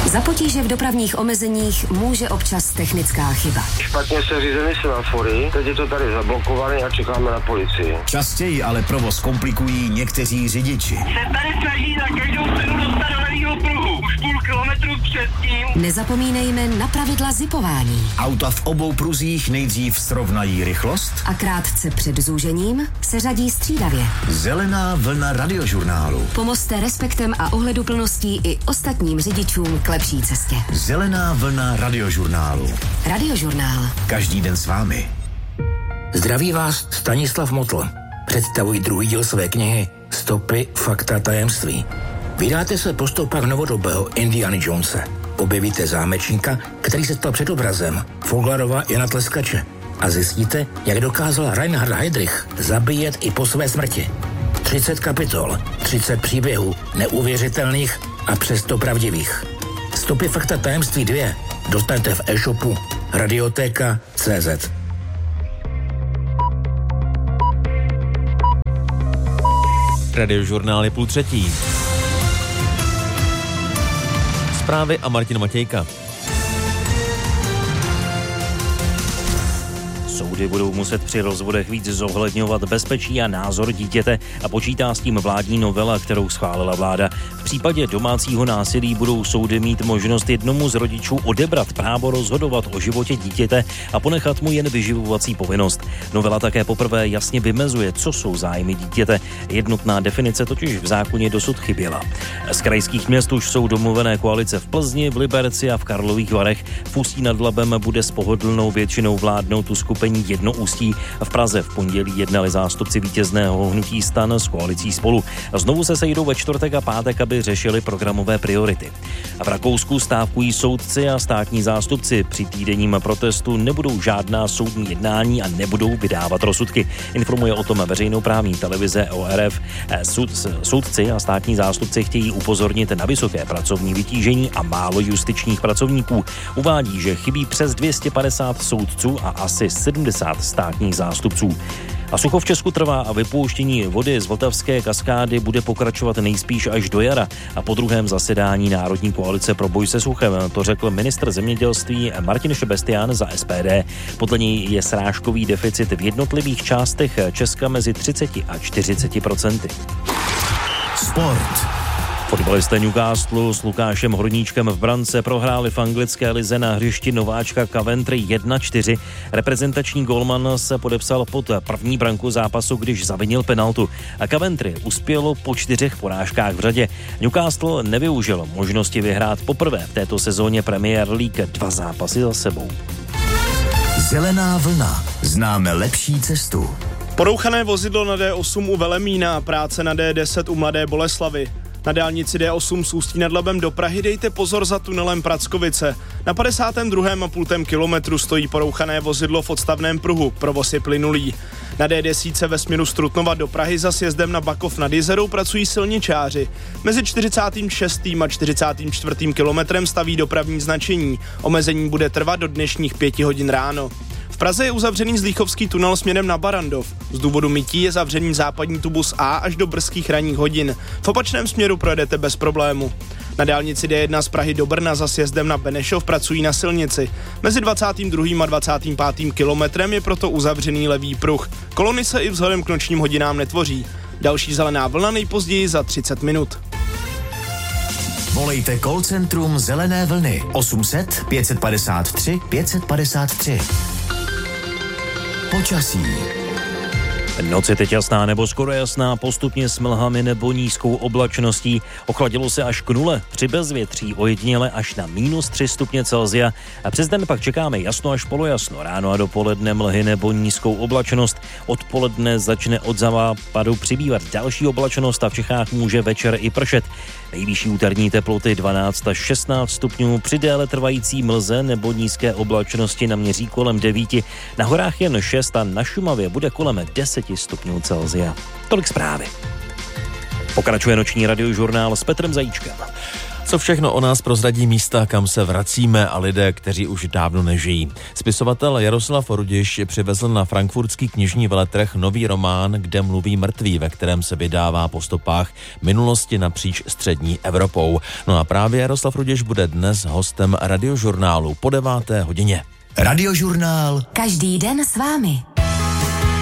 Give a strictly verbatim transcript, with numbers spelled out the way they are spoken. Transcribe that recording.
Za potíže v dopravních omezeních může občas technická chyba. Špatně se řízeny semafory, teď je to tady zablokované a čekáme na policii. Častěji ale provoz komplikují někteří řidiči. Se tady snaží na každou cenu dostat do levýho pruhu. Už půl kilometru předtím. Nezapomínejme na pravidla zipování. Auta v obou pruzích nejdřív srovnají rychlost A krátce před zúžením se řadí střídavě. Zelená vlna radiožurnálu. Pomozte respektem a ohleduplností i ostatním řidičům k lepší cestě. Zelená vlna radiožurnálu. Radiožurnál. Každý den s vámi. Zdraví vás Stanislav Motl. Představuji druhý díl své knihy Stopy, fakta, tajemství. Vydáte se po stopách novodobého Indiana Jonese. Objevíte zámečníka, který se stal předobrazem Foglarova Jana Tleskače. A zjistíte, jak dokázal Reinhard Heydrich zabíjet i po své smrti. třicet kapitol, třicet příběhů, neuvěřitelných a přesto pravdivých. Stopy, fakta, tajemství dva dostanete v e-shopu Radiotéka tečka cé zet. Radiožurnál je půl třetí. Zprávy a Martin Matějka. Soudy budou muset při rozvodech víc zohledňovat bezpečí a názor dítěte a počítá s tím vládní novela, kterou schválila vláda. V případě domácího násilí budou soudy mít možnost jednomu z rodičů odebrat právo rozhodovat o životě dítěte a ponechat mu jen vyživovací povinnost. Novela také poprvé jasně vymezuje, co jsou zájmy dítěte. Jednotná definice totiž v zákoně dosud chyběla. Z krajských měst už jsou domluvené koalice v Plzni, v Liberci a v Karlových Varech. V Ústí nad Labem bude s pohodlnou většinou vládnout uskupení Jednoústí. V Praze v pondělí jednali zástupci vítězného hnutí STAN s koalicí Spolu. Znovu se sejdou ve čtvrtek a pátek, aby řešili programové priority. A v Rakousku stávkují soudci a státní zástupci. Při týdenním protestu nebudou žádná soudní jednání a nebudou vydávat rozsudky. Informuje o tom veřejnoprávní televize O R F. Soud, soudci a státní zástupci chtějí upozornit na vysoké pracovní vytížení a málo justičních pracovníků. Uvádí, že chybí přes dvě stě padesát soudců a asi sedmdesát státních zástupců. A sucho v Česku trvá a vypouštění vody z Vltavské kaskády bude pokračovat nejspíš až do jara a po druhém zasedání Národní koalice pro boj se suchem. To řekl ministr zemědělství Martin Šebestián za S P D. Podle něj je srážkový deficit v jednotlivých částech Česka mezi třicet a čtyřicet procenty. Sport. Fotbalisté Newcastlu s Lukášem Horníčkem v brance prohráli v anglické lize na hřišti nováčka Coventry jedna čtyři. Reprezentační gólman se podepsal pod první branku zápasu, když zavinil penaltu. A Coventry uspělo po čtyřech porážkách v řadě. Newcastle nevyužil možnosti vyhrát poprvé v této sezóně Premier League dva zápasy za sebou. Zelená vlna. Známe lepší cestu. Porouchané vozidlo na D osm u Velemína a práce na D deset u Mladé Boleslavi. Na dálnici D osm z Ústí nad Labem do Prahy dejte pozor za tunelem Prackovice. Na padesátém druhém a půl kilometru stojí porouchané vozidlo v odstavném pruhu, provoz je plynulý. Na D deset ve směru z Trutnova do Prahy za sjezdem na Bakov nad Jizerou pracují silničáři. Mezi čtyřicátým šestým a čtyřicátým čtvrtým kilometrem staví dopravní značení. Omezení bude trvat do dnešních pěti hodin ráno. V Praze je uzavřený Zlíchovský tunel směrem na Barandov. Z důvodu mytí je zavřený západní tubus A až do brzkých ranních hodin. V opačném směru projedete bez problému. Na dálnici D jedna z Prahy do Brna za sjezdem na Benešov pracují na silnici. Mezi dvacátým druhým a dvacátým pátým kilometrem je proto uzavřený levý pruh. Kolony se i vzhledem k nočním hodinám netvoří. Další zelená vlna nejpozději za třicet minut. Volejte call centrum Zelené vlny osm set pět padesát tři pět padesát tři. Počasí. Noc je teď jasná nebo skoro jasná, postupně s mlhami nebo nízkou oblačností. Ochladilo se až k nule, při bezvětří ojediněle až na minus tři stupně Celsia. A přes den pak čekáme jasno až polojasno, ráno a dopoledne mlhy nebo nízkou oblačnost. Odpoledne začne od západu přibývat další oblačnost a v Čechách může večer i pršet. Nejvyšší úterní teploty dvanáct až šestnáct stupňů, při déle trvající mlze nebo nízké oblačnosti naměří kolem devíti, na horách jen šest a na Šumavě bude kolem deset stupňů Celsia. Tolik zprávy. Pokračuje noční radiožurnál s Petrem Zajíčkem. Co všechno o nás prozradí místa, kam se vracíme a lidé, kteří už dávno nežijí. Spisovatel Jaroslav Rudiš přivezl na frankfurtský knižní veletrh nový román Kde mluví mrtví, ve kterém se vydává po stopách minulosti napříč střední Evropou. No a právě Jaroslav Rudiš bude dnes hostem Radiožurnálu po deváté hodině. Radiožurnál. Každý den s vámi.